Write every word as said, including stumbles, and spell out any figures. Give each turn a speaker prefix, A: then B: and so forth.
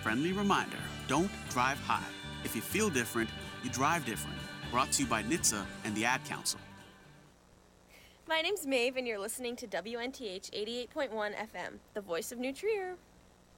A: friendly reminder, don't drive high. If you feel different, you drive different. Brought to you by N H T S A and the Ad Council.
B: My name's Maeve, and you're listening to W N T H eighty-eight point one F M, the voice of New Trier.